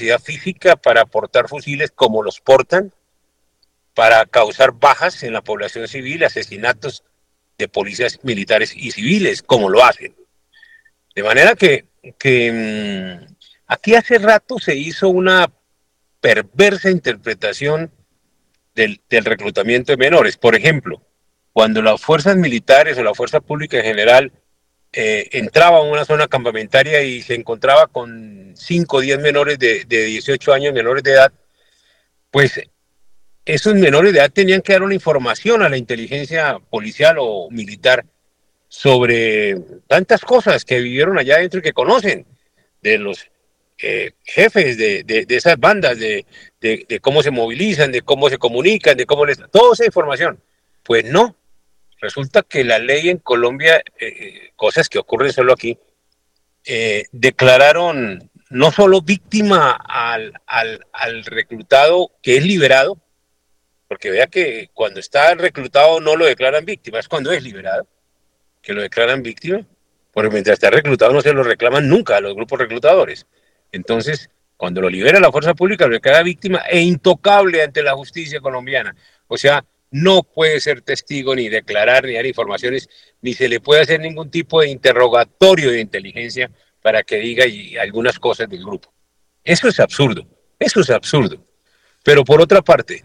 capacidad física para portar fusiles como los portan, para causar bajas en la población civil, asesinatos de policías militares y civiles, como lo hacen. De manera que aquí hace rato se hizo una perversa interpretación del reclutamiento de menores. Por ejemplo, cuando las fuerzas militares o la fuerza pública en general entraba a una zona campamentaria y se encontraba con 5 o 10 menores de 18 años, menores de edad, pues esos menores de edad tenían que dar una información a la inteligencia policial o militar sobre tantas cosas que vivieron allá adentro y que conocen de los jefes de esas bandas, de cómo se movilizan, de cómo se comunican, de cómo les... Toda esa información. Pues no, resulta que la ley en Colombia, cosas que ocurren solo aquí, declararon no solo víctima al reclutado que es liberado, porque vea que cuando está reclutado no lo declaran víctima, es cuando es liberado que lo declaran víctima, porque mientras está reclutado no se lo reclaman nunca a los grupos reclutadores. Entonces, cuando lo libera la fuerza pública, lo declara víctima e intocable ante la justicia colombiana. O sea, no puede ser testigo, ni declarar, ni dar informaciones, ni se le puede hacer ningún tipo de interrogatorio de inteligencia para que diga algunas cosas del grupo. Eso es absurdo, eso es absurdo. Pero por otra parte,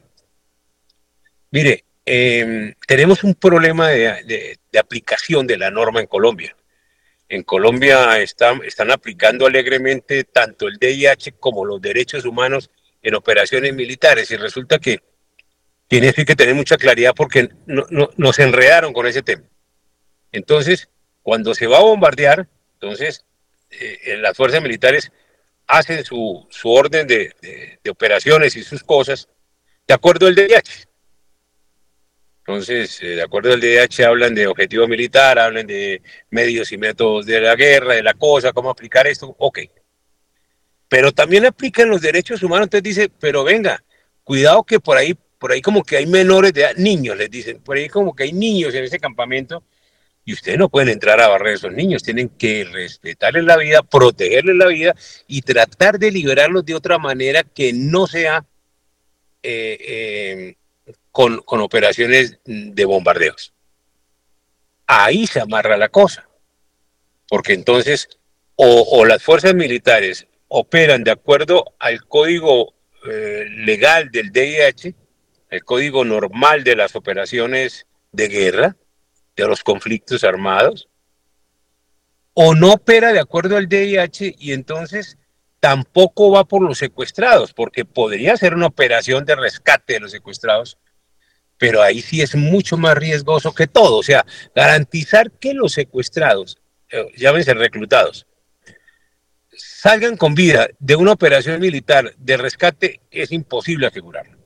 mire, tenemos un problema de aplicación de la norma en Colombia. En Colombia están aplicando alegremente tanto el DIH como los derechos humanos en operaciones militares y resulta que tiene que tener mucha claridad porque nos enredaron con ese tema. Entonces, cuando se va a bombardear, entonces las fuerzas militares hacen su orden de operaciones y sus cosas de acuerdo al DIH. Entonces, de acuerdo al DH, hablan de objetivo militar, hablan de medios y métodos de la guerra, de la cosa, cómo aplicar esto, ok. Pero también aplican los derechos humanos, entonces dice, pero venga, cuidado que por ahí como que hay menores de edad, niños, les dicen, por ahí como que hay niños en ese campamento, y ustedes no pueden entrar a barrer a esos niños, tienen que respetarles la vida, protegerles la vida, y tratar de liberarlos de otra manera que no sea... con operaciones de bombardeos. Ahí se amarra la cosa, porque entonces o las fuerzas militares operan de acuerdo al código legal del DIH, el código normal de las operaciones de guerra, de los conflictos armados, o no opera de acuerdo al DIH y entonces tampoco va por los secuestrados, porque podría ser una operación de rescate de los secuestrados, pero ahí sí es mucho más riesgoso que todo. O sea, garantizar que los secuestrados, llámense reclutados, salgan con vida de una operación militar de rescate es imposible asegurarlo.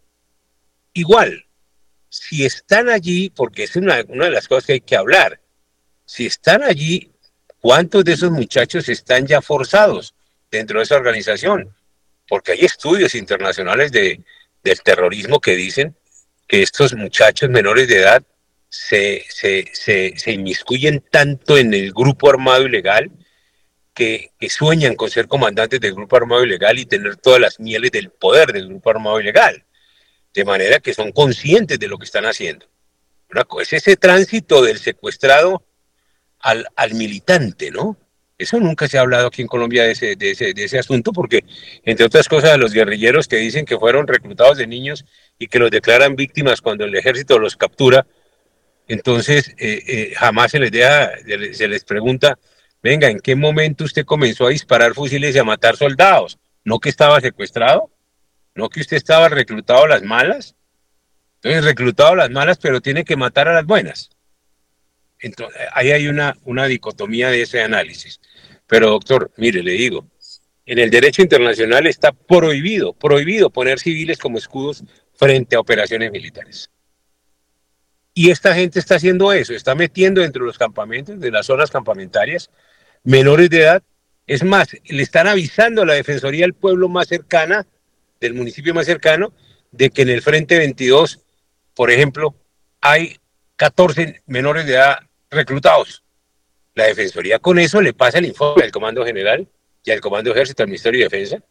Igual, si están allí, porque es una de las cosas que hay que hablar, si están allí, ¿cuántos de esos muchachos están ya forzados dentro de esa organización? Porque hay estudios internacionales del terrorismo que dicen que estos muchachos menores de edad se inmiscuyen tanto en el grupo armado ilegal que sueñan con ser comandantes del grupo armado ilegal y tener todas las mieles del poder del grupo armado ilegal, de manera que son conscientes de lo que están haciendo. Es ese tránsito del secuestrado al militante, ¿no? Eso nunca se ha hablado aquí en Colombia de ese asunto, porque, entre otras cosas, los guerrilleros que dicen que fueron reclutados de niños y que los declaran víctimas cuando el ejército los captura, entonces jamás se les pregunta, venga, ¿en qué momento usted comenzó a disparar fusiles y a matar soldados? ¿No que estaba secuestrado? ¿No que usted estaba reclutado a las malas? Entonces, reclutado a las malas, pero tiene que matar a las buenas. Entonces, ahí hay una dicotomía de ese análisis. Pero, doctor, mire, le digo, en el derecho internacional está prohibido poner civiles como escudos frente a operaciones militares. Y esta gente está haciendo eso, está metiendo dentro de los campamentos, de las zonas campamentarias, menores de edad. Es más, le están avisando a la Defensoría del Pueblo más cercana, del municipio más cercano, de que en el Frente 22, por ejemplo, hay 14 menores de edad reclutados. La Defensoría con eso le pasa el informe al Comando General y al Comando Ejército, al Ministerio de Defensa,